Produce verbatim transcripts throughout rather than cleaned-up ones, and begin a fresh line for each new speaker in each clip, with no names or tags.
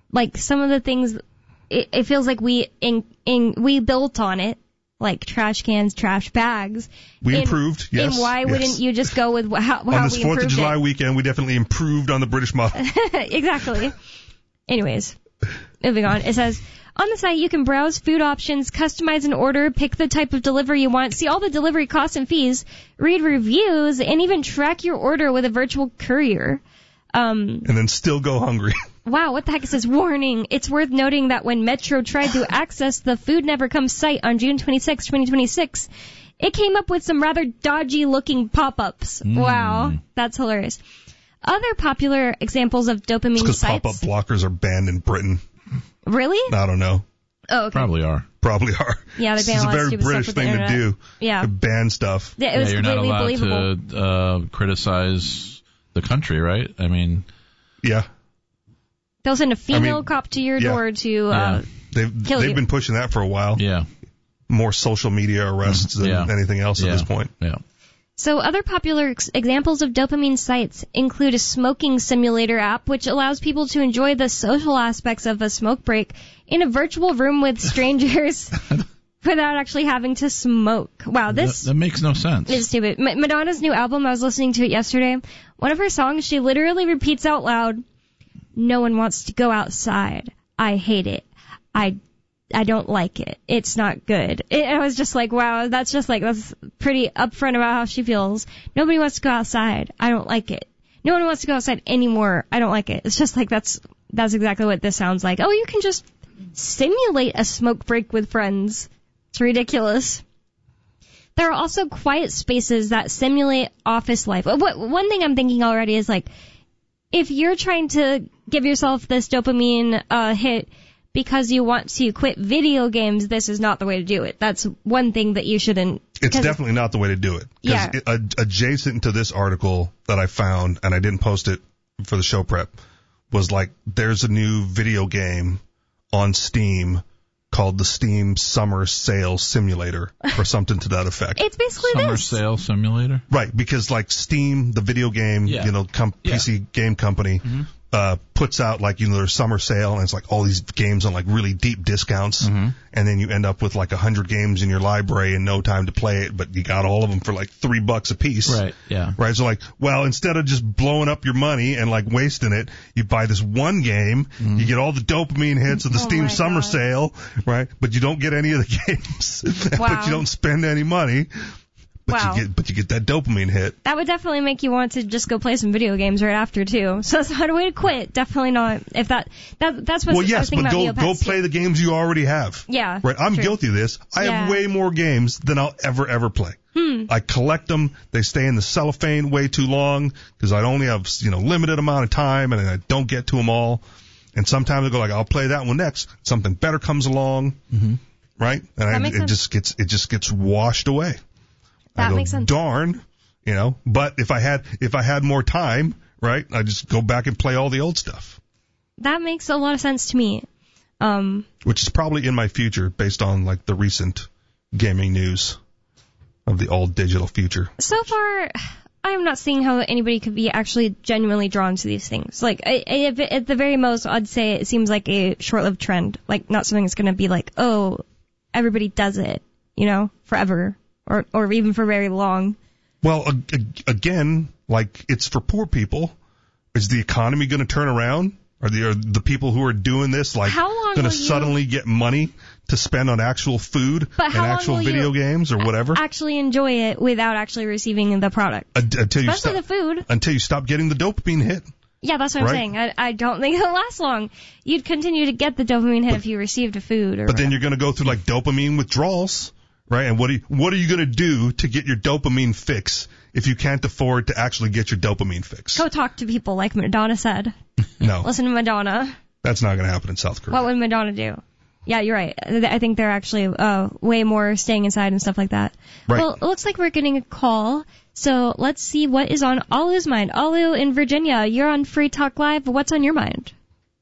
like some of the things, it, it feels like we in, in we built on it, like trash cans, trash bags.
We
and,
improved, yes.
And why
yes.
wouldn't you just go with how, how we improved it?
On this fourth of July weekend, we definitely improved on the British model.
Exactly. Anyways, moving on. It says, on the site, you can browse food options, customize an order, pick the type of delivery you want, see all the delivery costs and fees, read reviews, and even track your order with a virtual courier. Um,
and then still go hungry.
Wow, what the heck? It says, warning. It's worth noting that when Metro tried to access the Food Never Comes site on June twenty-sixth, twenty twenty-six, it came up with some rather dodgy-looking pop-ups. Mm. Wow, that's hilarious. Other popular examples of dopamine
it's
sites...
because pop-up blockers are banned in Britain.
Really?
I don't know.
Oh, okay.
Probably are.
Probably are.
Yeah, they ban
it's
a lot
a very
of stupid
British
stuff with
thing
the
to do.
Yeah.
To ban stuff.
Yeah, it was
yeah, you're not
completely
allowed
believable.
to uh, criticize the country, right? I mean...
Yeah.
They'll send a female
I mean,
cop to your
yeah.
door to uh,
yeah.
They've,
kill
they've
you.
been pushing that for a while.
Yeah.
More social media arrests than
yeah.
anything else
yeah.
at this point.
Yeah.
So other popular ex- examples of dopamine sites include a smoking simulator app, which allows people to enjoy the social aspects of a smoke break in a virtual room with strangers without actually having to smoke. Wow, this
that, that makes no sense.
is stupid. M- Madonna's new album, I was listening to it yesterday. One of her songs, she literally repeats out loud, "No one wants to go outside. I hate it. I I don't like it. It's not good." It, I was just like, wow, that's just like, that's pretty upfront about how she feels. Nobody wants to go outside. I don't like it. No one wants to go outside anymore. I don't like it. It's just like, that's, that's exactly what this sounds like. Oh, you can just simulate a smoke break with friends. It's ridiculous. There are also quiet spaces that simulate office life. What, one thing I'm thinking already is like, if you're trying to give yourself this dopamine uh, hit because you want to quit video games, this is not the way to do it. That's one thing that you shouldn't.
It's definitely not the way to do it.
Yeah.
It, ad- adjacent to this article that I found, and I didn't post it for the show prep, was like, there's a new video game on Steam called the Steam Summer Sale Simulator or something to that effect.
It's basically
Summer
this.
Sale Simulator?
Right, because like Steam, the video game,
Yeah.
you know, com-
Yeah.
P C game company,
Mm-hmm.
uh, puts out like, you know, their summer sale, and it's like all these games on like really deep discounts,
Mm-hmm.
and then you end up with like a hundred games in your library and no time to play it, but you got all of them for like three bucks a piece.
Right, yeah.
Right, so like, well, instead of just blowing up your money and like wasting it, you buy this one game,
Mm-hmm.
you get all the dopamine hits of the
Oh
Steam
my
summer
God.
sale, right, but you don't get any of the games,
Wow.
but you don't spend any money. But
Wow.
you get, but you get that dopamine hit.
That would definitely make you want to just go play some video games right after too. So that's not a way to quit. Definitely not. If that, that that's what
Well,
I was
yes,
thinking
but
about
go go
Neopets,
play
too.
the games you already have.
Yeah.
Right. I'm
true.
guilty of this. I
Yeah.
have way more games than I'll ever ever play.
Hmm.
I collect them. They stay in the cellophane way too long because I only have, you know, limited amount of time, and I don't get to them all. And sometimes I go like, I'll play that one next. Something better comes along.
Mm-hmm.
Right. And
That
I,
makes
it
sense.
just gets it just gets washed away.
That
I go,
makes sense.
Darn. You know, but if I had if I had more time, right, I just go back and play all the old stuff.
That makes a lot of sense to me. Um,
Which is probably in my future based on like the recent gaming news of the all digital future.
so far, I am not seeing how anybody could be actually genuinely drawn to these things. Like, I, I, if it, at the very most, I'd say it seems like a short-lived trend. Like, not something that's going to be like, oh, everybody does it, you know, forever, or or even for very long.
Well, a- a- again, like it's for poor people. Is the economy going to turn around? Are the are the people who are doing this like
How long
going
will
to
you-
suddenly get money to spend on actual food
But
and
how long
actual
will
video
you
games or whatever?
Actually enjoy it without actually receiving the product.
Un- until you
Especially
stop,
the food.
until you stop getting the dopamine hit.
Yeah, that's what I'm
Right.
saying. I, I don't think it'll last long. You'd continue to get the dopamine hit if you received a food. Or
But then
whatever.
you're going to go through like dopamine withdrawals, right? And what do you, what are you going to do to get your dopamine fix if you can't afford to actually get your dopamine fix?
Go talk to people like Madonna said.
No,
Listen to Madonna.
that's not going to happen in South Korea.
What would Madonna do? Yeah, you're right. I think they're actually uh, way more staying inside and stuff like that.
Right.
Well, it looks like we're getting a call. So let's see what is on Alu's mind. Alu in Virginia, you're on Free Talk Live. What's on your mind?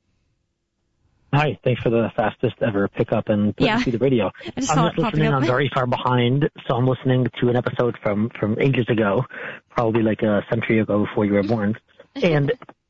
Hi, thanks for the fastest ever pickup and putting
Yeah.
through the radio.
I just
I'm
saw
just
it popping
listening.
up.
I'm very far behind, so I'm listening to an episode from, from ages ago, probably like a century ago before you were born. And uh,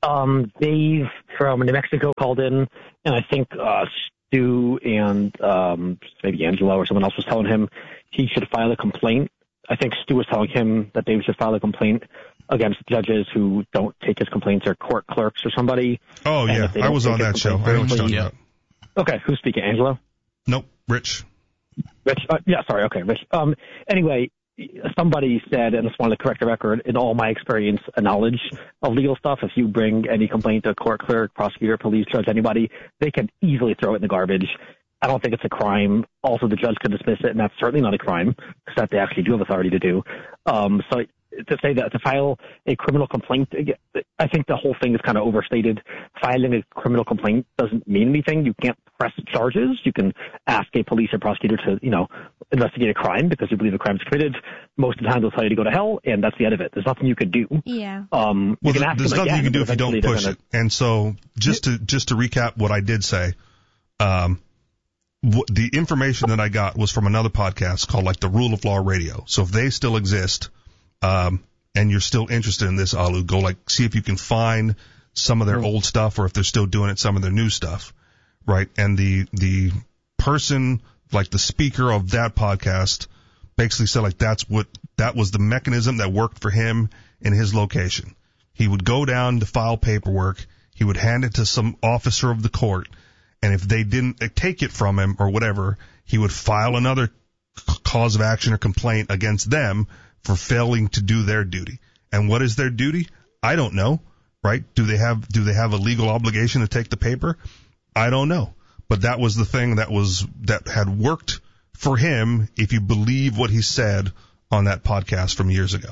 Um, Dave from New Mexico called in, and I think uh, Stu and um, maybe Angelo or someone else was telling him he should file a complaint. I think Stu was telling him that Dave should file a complaint against judges who don't take his complaints, or court clerks or somebody.
Oh, yeah, I was on that show. I know what you're talking about.
Okay, who's speaking, Angelo?
Nope, Rich.
Rich, uh, yeah, sorry, okay, Rich. Um, anyway, somebody said, and I just wanted to correct the record, in all my experience and knowledge of legal stuff, if you bring any complaint to a court clerk, prosecutor, police, judge, anybody, they can easily throw it in the garbage. I don't think it's a crime. Also, the judge could dismiss it, and that's certainly not a crime, because that they actually do have authority to do. Um, so to say that, to file a criminal complaint, I think the whole thing is kind of overstated. Filing a criminal complaint doesn't mean anything. You can't press charges. You can ask a police or prosecutor to, you know, investigate a crime because you believe the crime is committed. Most of the time they'll tell you to go to hell, and that's the end of it. There's nothing you could do.
Yeah.
Um,
well,
you can ask
there's
them
nothing
again,
you can do if you don't push
gonna...
it. And so just to just to recap what I did say, um, the information that I got was from another podcast called like the Rule of Law Radio. So if they still exist, um, and you're still interested in this, Alu, go like see if you can find some of their old stuff, or if they're still doing it, some of their new stuff, right? And the the person, like the speaker of that podcast, basically said like that's what that was the mechanism that worked for him in his location. He would go down to file paperwork, he would hand it to some officer of the court, and if they didn't take it from him or whatever, he would file another cause of action or complaint against them for failing to do their duty. And what is their duty? I don't know, right? Do they have do they have a legal obligation to take the paper? I don't know. But that was the thing that was that had worked for him, if you believe what he said on that podcast from years ago.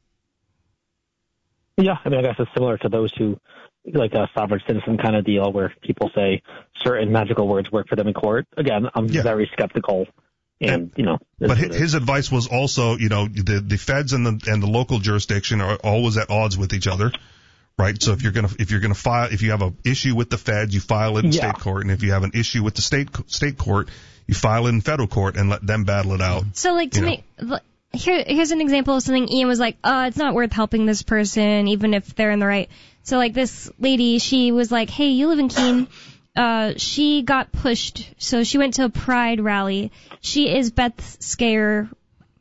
Yeah, I mean, I guess it's similar to those who, like a sovereign citizen kind of deal where people say certain magical words work for them in court. Again, I'm yeah. very skeptical. And, you know,
but his advice was also, you know, the, the feds and the, and the local jurisdiction are always at odds with each other, right? So if you're going to, if you're going to file, if you have an issue with the feds, you file it in yeah. state court. And if you have an issue with the state, state court, you file it in federal court and let them battle it out.
So like to me, here, here's an example of something Ian was like, oh, it's not worth helping this person, even if they're in the right. So like this lady, she was like, hey, you live in Keene. Uh, she got pushed, so she went to a Pride rally. She is Beth Skayer.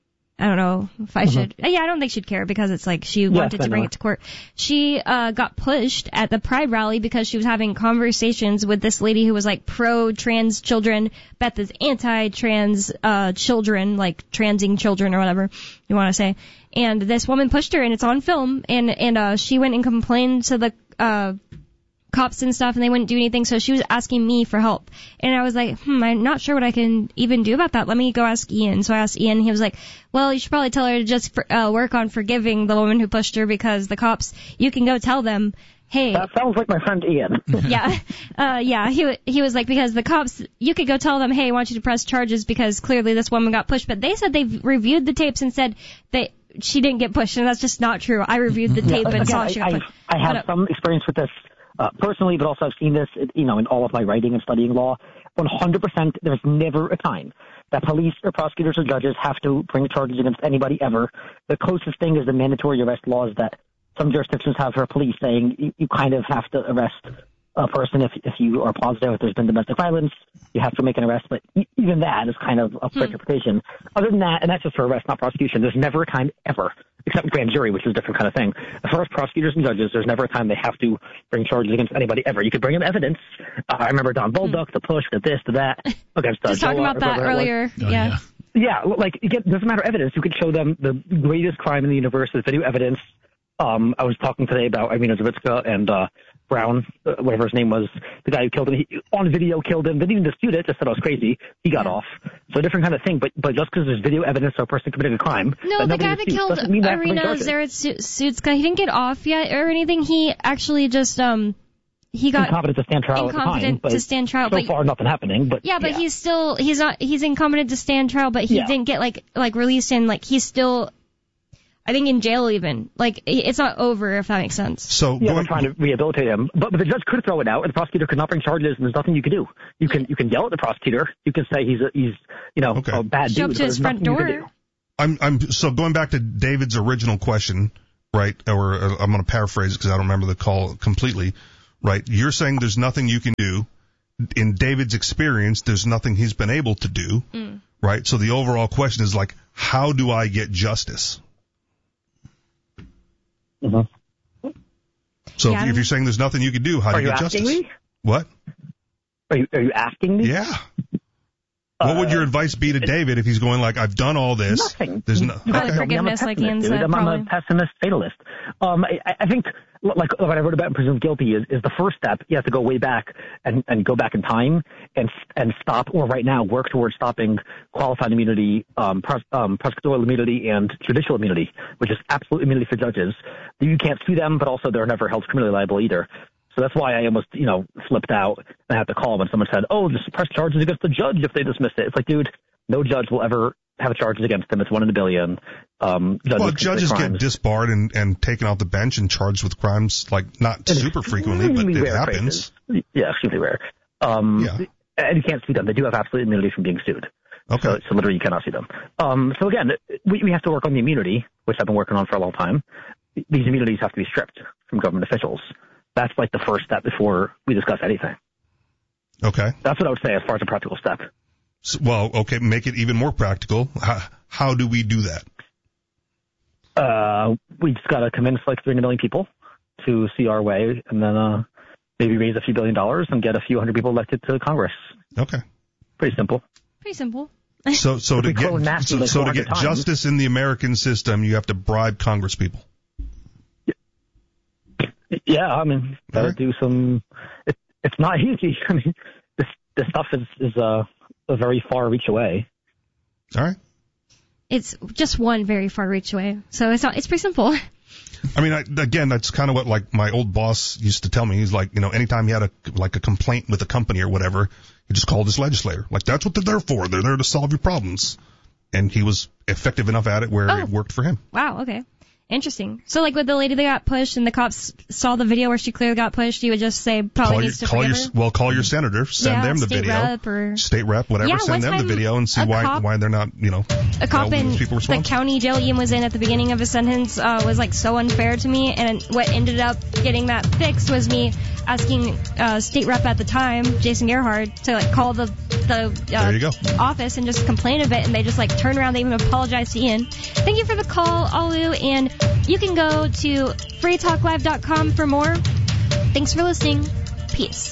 I don't know if I mm-hmm. should. Yeah, I don't think she'd care because it's like she yes, wanted to bring it to court. She uh got pushed at the Pride rally because she was having conversations with this lady who was like pro-trans children. Beth is anti-trans uh children, like transing children or whatever you want to say. And this woman pushed her, and it's on film. And and uh she went and complained to the uh cops and stuff, and they wouldn't do anything, so she was asking me for help. And I was like, hmm, I'm not sure what I can even do about that. Let me go ask Ian. So I asked Ian, he was like, well, you should probably tell her to just uh, work on forgiving the woman who pushed her, because the cops, you can go tell them, hey.
That sounds like my friend Ian.
yeah, uh, yeah, he he was like, because the cops, you could go tell them, hey, I want you to press charges because clearly this woman got pushed. But they said they've reviewed the tapes and said that she didn't get pushed, and that's just not true. I reviewed the tape and saw she got pushed.
I, I have but, some experience with this. Uh, personally, but also I've seen this, you know, in all of my writing and studying law. one hundred percent, there's never a time that police or prosecutors or judges have to bring charges against anybody ever. The closest thing is the mandatory arrest laws that some jurisdictions have for police, saying you, you kind of have to arrest a person if if you are positive if there's been domestic violence. You have to make an arrest, but even that is kind of up for hmm. interpretation. Other than that, and that's just for arrest, not prosecution, there's never a time ever, except grand jury, which is a different kind of thing. As far as prosecutors and judges, there's never a time they have to bring charges against anybody ever. You could bring them evidence. Uh, I remember Don Bolduc, the push, the this, the that. Against, uh,
Just talking
Joe,
about that earlier.
Oh,
yeah.
yeah. Yeah, like, it doesn't matter evidence. You could show them the greatest crime in the universe is video evidence. Um, I was talking today about Irina Zavitska and uh, Brown, uh, whatever his name was, the guy who killed him. He, on video killed him. They didn't even dispute it, just said I was crazy. He got yeah. off. So a different kind of thing. But but just because there's video evidence of a person committing a crime.
No, the guy that killed Irina Zavitska, he didn't get off yet or anything. He actually just um he got
incompetent to stand trial.
Incompetent
at the time,
to stand trial.
So
but,
far, nothing happening. But
yeah, but
yeah.
he's still he's not he's incompetent to stand trial. But he
yeah.
didn't get like like released and like he's still. I think in jail even. Like, it's not over, if that makes sense.
So
yeah,
going,
they're trying to rehabilitate him. But, but the judge could throw it out, and the prosecutor could not bring charges, and there's nothing you can do. You can you can yell at the prosecutor. You can say he's a, he's you know
okay.
a bad
Show
dude.
up to his front door.
I'm I'm so going back to David's original question. right? Or uh, I'm going to paraphrase because I don't remember the call completely, right? You're saying there's nothing you can do. In David's experience, there's nothing he's been able to do, mm. right? So the overall question is like, how do I get justice?
Mm-hmm.
So
yeah,
if, if you're saying there's nothing you can do, how do you get justice?
Me?
What?
Are you, are you asking me?
Yeah. What would your advice be to David if he's going like, I've done all this?
Nothing.
There's no,
okay.
okay.
Forgiveness, like Ian said,
I'm, I'm a pessimist fatalist. Um, I, I think, like what I wrote about in Presumed Guilty is, is the first step. You have to go way back and, and go back in time and and stop, or right now work towards stopping qualified immunity, um, pros, um, prosecutorial immunity, and judicial immunity, which is absolute immunity for judges. You can't sue them, but also they're never held criminally liable either. So that's why I almost, you know, slipped out and I had to call when someone said, oh, just press charges against the judge if they dismiss it. It's like, dude, no judge will ever have charges against them. It's one in a billion. Um, judges
well, judges get disbarred and, and taken off the bench and charged with crimes, like not
and
super frequently, but it happens.
Cases. Yeah, extremely rare. Um, yeah. And you can't sue them. They do have absolute immunity from being sued.
Okay.
So, so literally you cannot sue them. Um, so again, we, we have to work on the immunity, which I've been working on for a long time. These immunities have to be stripped from government officials. That's like the first step before we discuss anything.
Okay.
That's what I would say as far as a practical step.
So, well, okay, make it even more practical. How, how do we do that?
Uh, we just got to convince like three hundred million people to see our way, and then uh, maybe raise a few billion dollars and get a few hundred people elected to Congress.
Okay.
Pretty simple.
Pretty simple.
So, so to get
nasty,
so,
like
so to get
times.
justice in the American system, you have to bribe Congress people.
Yeah, I mean, gotta
right.
do some. It, it's not easy. I mean, this this stuff is is uh, a very far reach away.
All right.
It's just one very far reach away, so it's not. It's pretty simple.
I mean, I, again, that's kind of what like my old boss used to tell me. He's like, you know, anytime he had a like a complaint with a company or whatever, he just called his legislator. Like, that's what they're there for. They're there to solve your problems. And he was effective enough at it where
oh.
it worked for him.
Wow. Okay. Interesting. So, like with the lady that got pushed and the cops saw the video where she clearly got pushed, you would just say probably
call
needs
your,
to
call
forgive
your,
her?
Well, call your senator, send
yeah,
them the
state
video,
rep or...
state rep, whatever,
yeah,
send them the video and see why
cop,
why they're not, you know,
a cop in the county jail Ian was in at the beginning of his sentence uh, was like so unfair to me, and what ended up getting that fixed was me asking uh, state rep at the time, Jason Gerhard, to like call the the uh,
there you go.
office and just complain of it, and they just like turned around, they even apologized to Ian. Thank you for the call, Alu, and you can go to free talk live dot com for more. Thanks for listening. Peace.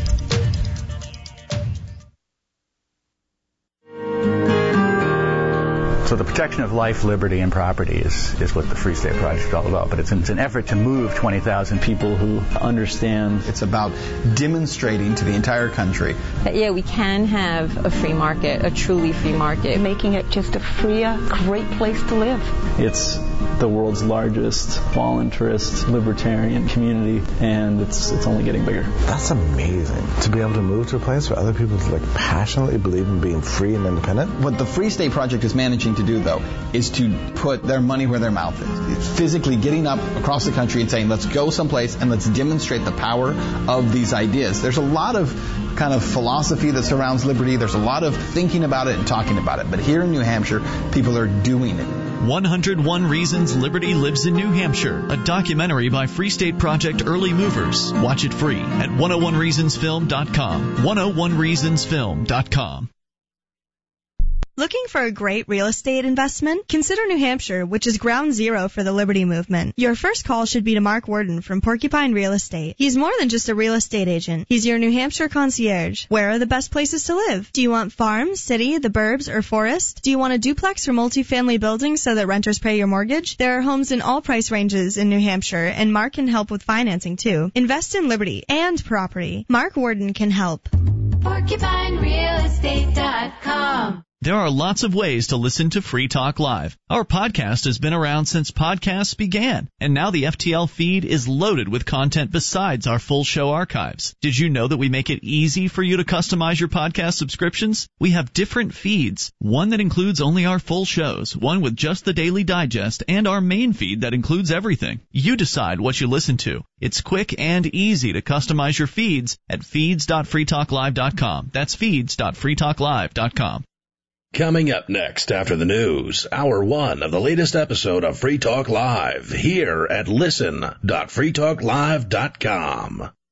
So the protection of life, liberty, and property is, is what the Free State Project is all about. But it's an, it's an effort to move twenty thousand people who understand.
It's about demonstrating to the entire country
that, yeah, we can have a free market, a truly free market, making it just a freer, great place to live.
It's the world's largest voluntarist libertarian community, and it's it's only getting bigger.
That's amazing, to be able to move to a place where other people like passionately believe in being free and independent.
What the Free State Project is managing to do, though, is to put their money where their mouth is. It's physically getting up across the country and saying, let's go someplace and let's demonstrate the power of these ideas. There's a lot of kind of philosophy that surrounds liberty. There's a lot of thinking about it and talking about it. But here in New Hampshire, people are doing it.
one oh one Reasons Liberty Lives in New Hampshire, a documentary by Free State Project Early Movers. Watch it free at one oh one reasons film dot com. one oh one reasons film dot com.
Looking for a great real estate investment? Consider New Hampshire, which is ground zero for the Liberty Movement. Your first call should be to Mark Worden from Porcupine Real Estate. He's more than just a real estate agent. He's your New Hampshire concierge. Where are the best places to live? Do you want farm, city, the burbs, or forest? Do you want a duplex or multifamily building so that renters pay your mortgage? There are homes in all price ranges in New Hampshire, and Mark can help with financing too. Invest in liberty and property. Mark Worden can help.
Porcupine Real Estate dot com.
There are lots of ways to listen to Free Talk Live. Our podcast has been around since podcasts began, and now the F T L feed is loaded with content besides our full show archives. Did you know that we make it easy for you to customize your podcast subscriptions? We have different feeds, one that includes only our full shows, one with just the Daily Digest, and our main feed that includes everything. You decide what you listen to. It's quick and easy to customize your feeds at feeds dot free talk live dot com. That's feeds dot free talk live dot com.
Coming up next after the news, hour one of the latest episode of Free Talk Live here at listen dot free talk live dot com.